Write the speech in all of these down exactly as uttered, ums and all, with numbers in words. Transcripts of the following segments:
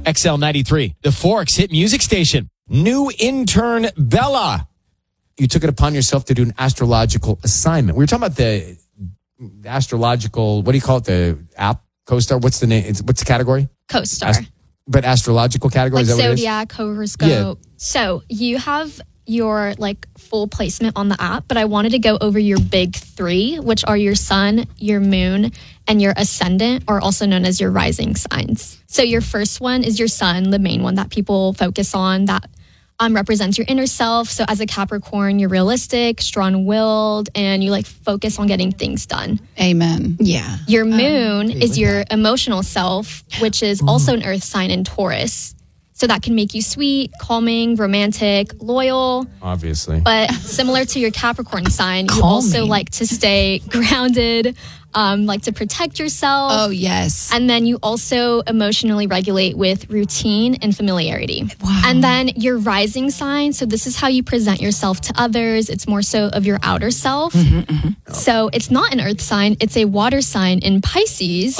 X L ninety-three, the Forks hit music station. New intern Bella. You took it upon yourself to do an astrological assignment. We were talking about the astrological, what do you call it? The app, CoStar? What's the name? It's, what's the category? CoStar. Ast- but astrological category? Like is that what it is? zodiac, horoscope. Yeah. So you have your like full placement on the app, but I wanted to go over your big three, which are your sun, your moon, and your ascendant, or also known as your rising signs. So your first one is your sun, the main one that people focus on, that um, represents your inner self. So as a Capricorn, you're realistic, strong-willed, and you like focus on getting things done. Amen. Yeah. Your moon is your that. emotional self, which is Ooh. also an earth sign in Taurus. So that can make you sweet, calming, romantic, loyal. Obviously. But similar to your Capricorn sign, you Calming. also like to stay grounded, um, like to protect yourself. Oh, yes. And then you also emotionally regulate with routine and familiarity. Wow. And then your rising sign, so this is how you present yourself to others. It's more so of your outer self. Mm-hmm, mm-hmm. So it's not an earth sign, it's a water sign in Pisces.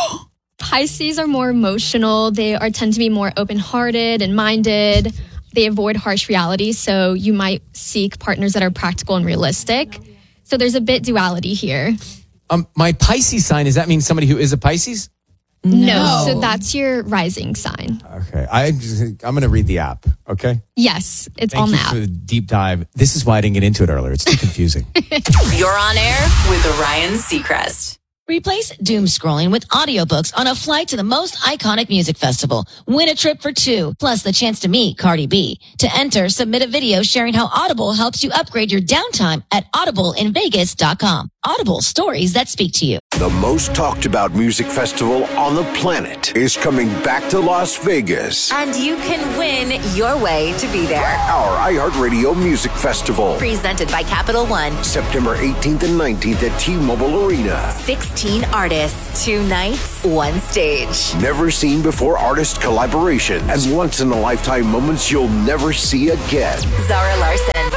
Pisces are more emotional. They are tend to be more open-hearted and minded. They avoid harsh realities, so you might seek partners that are practical and realistic. So there's a bit duality here. Um, my Pisces sign, does that mean somebody who is a Pisces? No. No. So that's your rising sign. Okay. I just, I'm going to read the app, okay? Yes, it's Thank on you the app. for the deep dive. This is why I didn't get into it earlier. It's too confusing. You're on air with Ryan Seacrest. Replace doom scrolling with audiobooks on a flight to the most iconic music festival. Win a trip for two, plus the chance to meet Cardi B. To enter, submit a video sharing how Audible helps you upgrade your downtime at audible in vegas dot com. Audible, stories that speak to you. The most talked about music festival on the planet is coming back to Las Vegas. And you can win your way to be there. Our iHeartRadio Music Festival. Presented by Capital One. September eighteenth and nineteenth at T-Mobile Arena. sixteen artists, two nights, one stage. Never seen before artist collaboration and once in a lifetime moments you'll never see again. Zara Larson.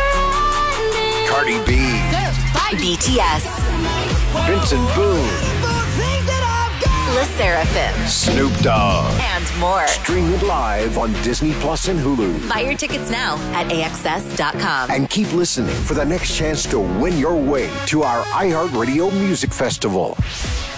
Cardi B. B T S. Vincent Boone. Le Seraphim. Snoop Dogg. And more. Stream it live on Disney Plus and Hulu. Buy your tickets now at A X S dot com. And keep listening for the next chance to win your way to our iHeartRadio Music Festival.